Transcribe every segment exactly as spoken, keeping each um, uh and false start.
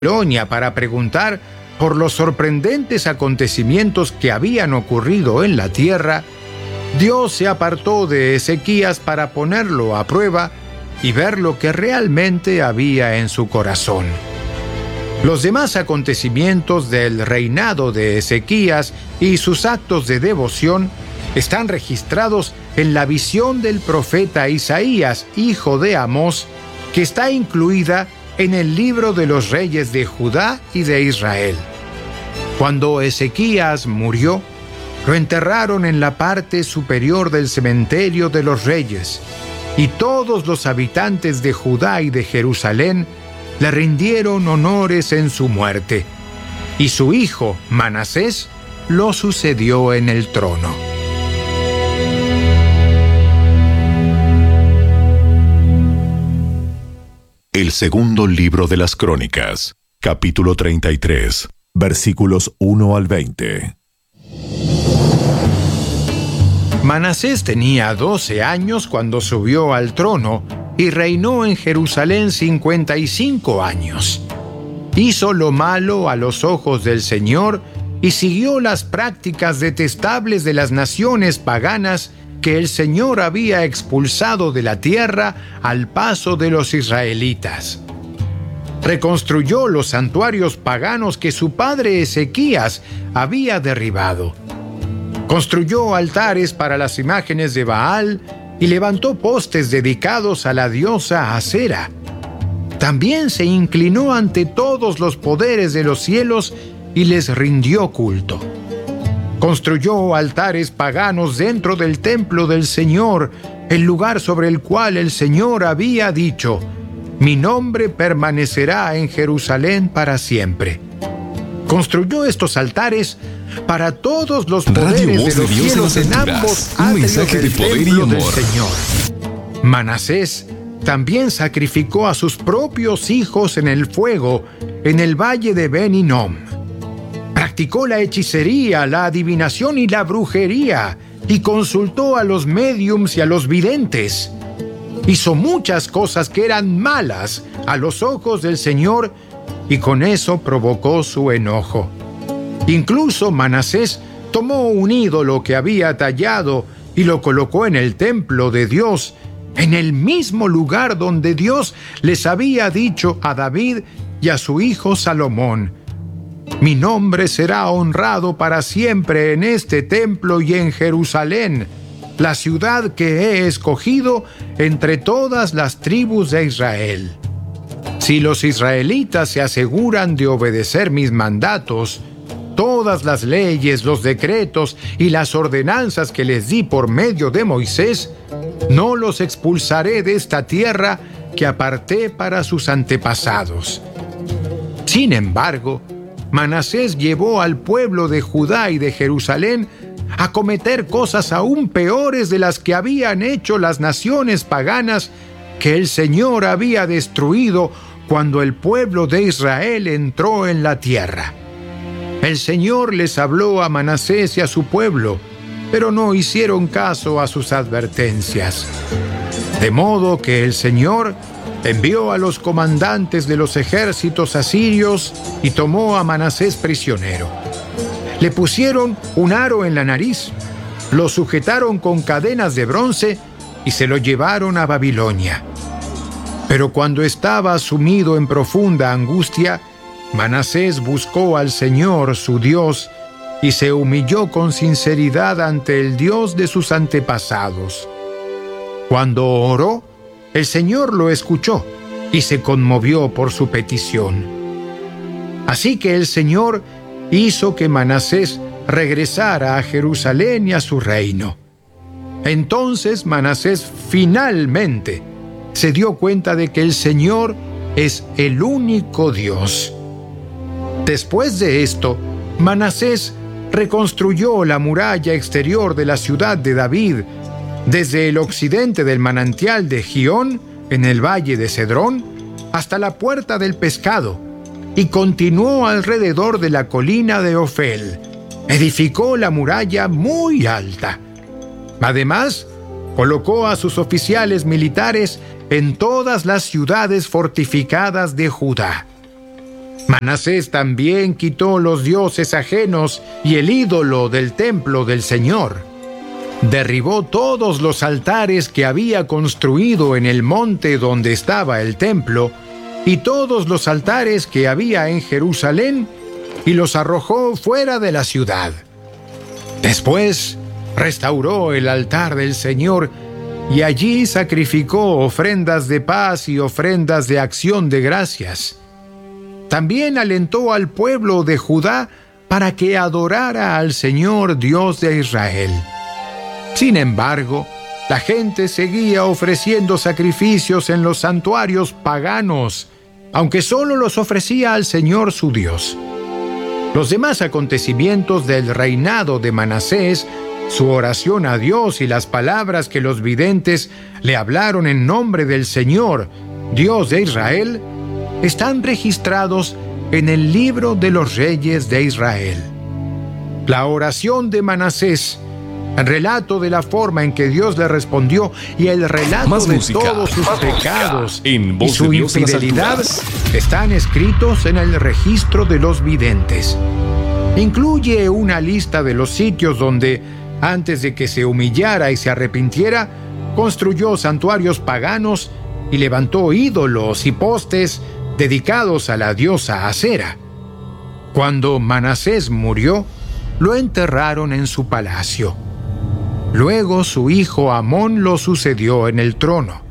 Babilonia para preguntar por los sorprendentes acontecimientos que habían ocurrido en la tierra, Dios se apartó de Ezequías para ponerlo a prueba y ver lo que realmente había en su corazón. Los demás acontecimientos del reinado de Ezequías y sus actos de devoción están registrados en la visión del profeta Isaías, hijo de Amós, que está incluida en el libro de los reyes de Judá y de Israel. Cuando Ezequías murió, lo enterraron en la parte superior del cementerio de los reyes, y todos los habitantes de Judá y de Jerusalén le rindieron honores en su muerte, y su hijo Manasés lo sucedió en el trono. El segundo libro de las Crónicas, capítulo treinta y tres, versículos uno al veinte. Manasés tenía doce años cuando subió al trono y reinó en Jerusalén cincuenta y cinco años. Hizo lo malo a los ojos del Señor y siguió las prácticas detestables de las naciones paganas que el Señor había expulsado de la tierra al paso de los israelitas. Reconstruyó los santuarios paganos que su padre Ezequías había derribado. Construyó altares para las imágenes de Baal y levantó postes dedicados a la diosa Asera. También se inclinó ante todos los poderes de los cielos y les rindió culto. Construyó altares paganos dentro del templo del Señor, el lugar sobre el cual el Señor había dicho: «Mi nombre permanecerá en Jerusalén para siempre». Construyó estos altares para todos los poderes de los cielos en ambos atrios del templo del Señor. Manasés también sacrificó a sus propios hijos en el fuego en el valle de Ben Hinnom. Practicó la hechicería, la adivinación y la brujería, y consultó a los médiums y a los videntes. Hizo muchas cosas que eran malas a los ojos del Señor, y con eso provocó su enojo. Incluso Manasés tomó un ídolo que había tallado y lo colocó en el templo de Dios, en el mismo lugar donde Dios les había dicho a David y a su hijo Salomón: «Mi nombre será honrado para siempre en este templo y en Jerusalén, la ciudad que he escogido entre todas las tribus de Israel». Si los israelitas se aseguran de obedecer mis mandatos, todas las leyes, los decretos y las ordenanzas que les di por medio de Moisés, no los expulsaré de esta tierra que aparté para sus antepasados. Sin embargo, Manasés llevó al pueblo de Judá y de Jerusalén a cometer cosas aún peores de las que habían hecho las naciones paganas que el Señor había destruido cuando el pueblo de Israel entró en la tierra. El Señor les habló a Manasés y a su pueblo, pero no hicieron caso a sus advertencias. De modo que el Señor envió a los comandantes de los ejércitos asirios y tomó a Manasés prisionero. Le pusieron un aro en la nariz, lo sujetaron con cadenas de bronce y se lo llevaron a Babilonia. Pero cuando estaba sumido en profunda angustia, Manasés buscó al Señor, su Dios, y se humilló con sinceridad ante el Dios de sus antepasados. Cuando oró, el Señor lo escuchó y se conmovió por su petición. Así que el Señor hizo que Manasés regresara a Jerusalén y a su reino. Entonces Manasés finalmente se dio cuenta de que el Señor es el único Dios. Después de esto, Manasés reconstruyó la muralla exterior de la ciudad de David, desde el occidente del manantial de Gihón, en el valle de Cedrón, hasta la puerta del pescado, y continuó alrededor de la colina de Ofel. Edificó la muralla muy alta. Además, colocó a sus oficiales militares en todas las ciudades fortificadas de Judá. Manasés también quitó los dioses ajenos y el ídolo del templo del Señor. Derribó todos los altares que había construido en el monte donde estaba el templo y todos los altares que había en Jerusalén y los arrojó fuera de la ciudad. Después restauró el altar del Señor y allí sacrificó ofrendas de paz y ofrendas de acción de gracias. También alentó al pueblo de Judá para que adorara al Señor Dios de Israel. Sin embargo, la gente seguía ofreciendo sacrificios en los santuarios paganos, aunque solo los ofrecía al Señor su Dios. Los demás acontecimientos del reinado de Manasés, su oración a Dios y las palabras que los videntes le hablaron en nombre del Señor, Dios de Israel, están registrados en el libro de los reyes de Israel. La oración de Manasés, el relato de la forma en que Dios le respondió y el relato Más de música, todos sus pecados en y Voz su de Dios en las infidelidad alturas, están escritos en el registro de los videntes. Incluye una lista de los sitios donde, antes de que se humillara y se arrepintiera, construyó santuarios paganos y levantó ídolos y postes dedicados a la diosa Acera. Cuando Manasés murió, lo enterraron en su palacio. Luego su hijo Amón lo sucedió en el trono.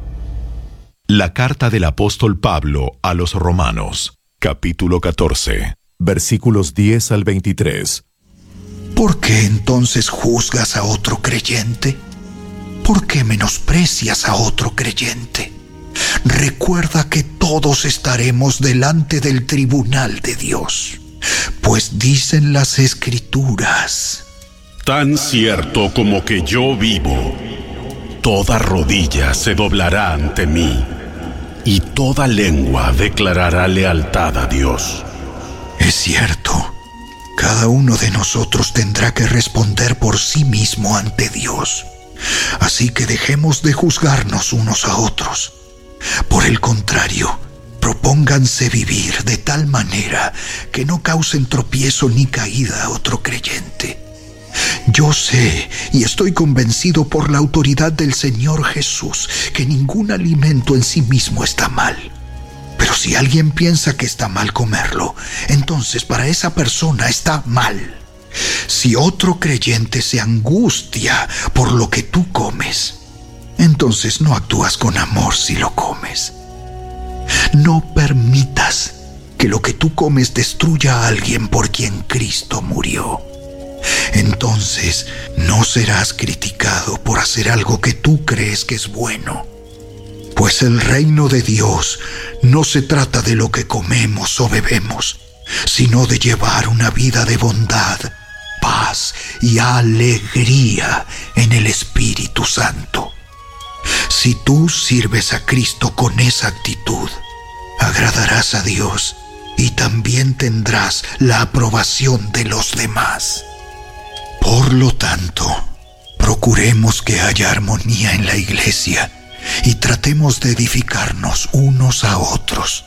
La carta del apóstol Pablo a los Romanos, capítulo catorce, versículos diez al veintitrés. ¿Por qué entonces juzgas a otro creyente? ¿Por qué menosprecias a otro creyente? Recuerda que todos estaremos delante del tribunal de Dios, pues dicen las Escrituras: Tan cierto como que yo vivo, toda rodilla se doblará ante mí, y toda lengua declarará lealtad a Dios. Es cierto, cada uno de nosotros tendrá que responder por sí mismo ante Dios. Así que dejemos de juzgarnos unos a otros. Por el contrario, propónganse vivir de tal manera que no causen tropiezo ni caída a otro creyente. Yo sé y estoy convencido por la autoridad del Señor Jesús que ningún alimento en sí mismo está mal. Pero si alguien piensa que está mal comerlo, entonces para esa persona está mal. Si otro creyente se angustia por lo que tú comes, entonces no actúas con amor si lo comes. No permitas que lo que tú comes destruya a alguien por quien Cristo murió. Entonces no serás criticado por hacer algo que tú crees que es bueno. Pues el reino de Dios no se trata de lo que comemos o bebemos, sino de llevar una vida de bondad, paz y alegría en el Espíritu Santo. Si tú sirves a Cristo con esa actitud, agradarás a Dios y también tendrás la aprobación de los demás. Por lo tanto, procuremos que haya armonía en la iglesia y tratemos de edificarnos unos a otros.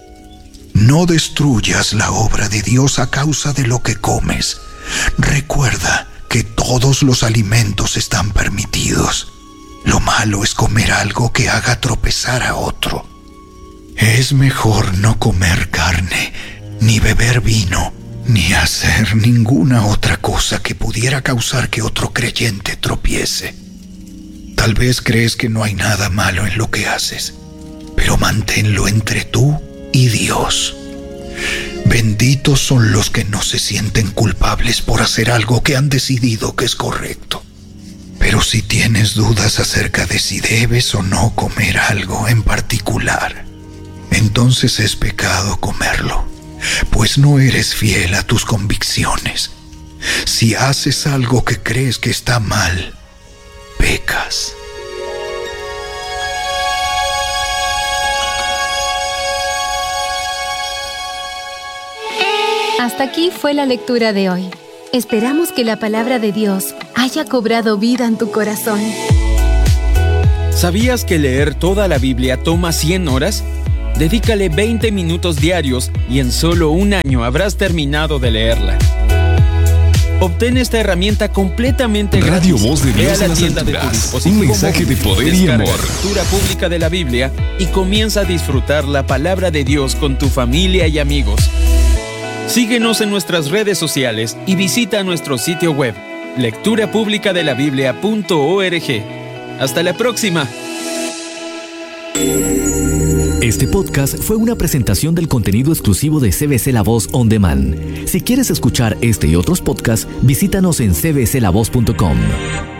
No destruyas la obra de Dios a causa de lo que comes. Recuerda que todos los alimentos están permitidos. Lo malo es comer algo que haga tropezar a otro. Es mejor no comer carne, ni beber vino, ni hacer ninguna otra cosa que pudiera causar que otro creyente tropiece. Tal vez crees que no hay nada malo en lo que haces, pero manténlo entre tú y Dios. Benditos son los que no se sienten culpables por hacer algo que han decidido que es correcto. Pero si tienes dudas acerca de si debes o no comer algo en particular, entonces es pecado comerlo, pues no eres fiel a tus convicciones. Si haces algo que crees que está mal, pecas. Hasta aquí fue la lectura de hoy. Esperamos que la palabra de Dios haya cobrado vida en tu corazón. ¿Sabías que leer toda la Biblia toma cien horas? Dedícale veinte minutos diarios y en solo un año habrás terminado de leerla. Obtén esta herramienta completamente gratis. Radio Voz de Dios Ve a en la las tienda de tu alturas. dispositivo Un mensaje móvil, de poder y descarga amor. Lectura Pública de la Biblia y comienza a disfrutar la palabra de Dios con tu familia y amigos. Síguenos en nuestras redes sociales y visita nuestro sitio web lectura pública de la biblia punto org. Hasta la próxima. Este podcast fue una presentación del contenido exclusivo de C B C La Voz On Demand. Si quieres escuchar este y otros podcasts, visítanos en c b c la voz punto com.